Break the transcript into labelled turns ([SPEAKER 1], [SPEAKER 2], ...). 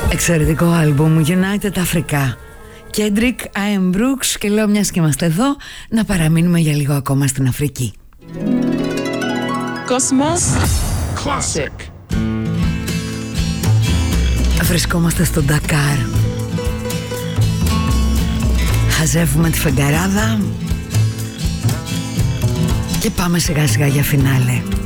[SPEAKER 1] Εξαιρετικό άλμπουμ, United Africa, Kendrick, I Am Brooks. Και λέω, μιας και είμαστε εδώ, να παραμείνουμε για λίγο ακόμα στην Αφρική.
[SPEAKER 2] Cosmos Classic.
[SPEAKER 1] Βρισκόμαστε στο Ντακάρ. Χαζεύουμε τη φεγγαράδα και πάμε σιγά σιγά για φινάλε.